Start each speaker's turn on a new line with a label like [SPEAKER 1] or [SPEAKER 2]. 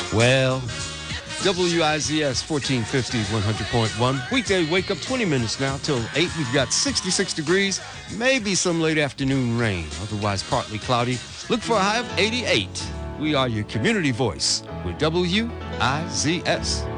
[SPEAKER 1] Well, WIZS 1450, 100.1. Weekday wake up 20 minutes now till 8. We've got 66 degrees, maybe some late afternoon rain, otherwise partly cloudy. Look for a high of 88. We are your community voice with WIZS.